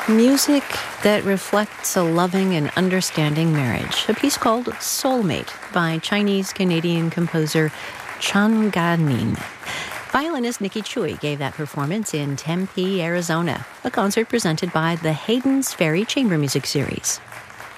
Music that reflects a loving and understanding marriage. A piece called Soulmate by Chinese-Canadian composer Chan Ga-nin. Violinist Nikki Chui gave that performance in Tempe, Arizona, a concert presented by the Hayden's Ferry Chamber Music Series.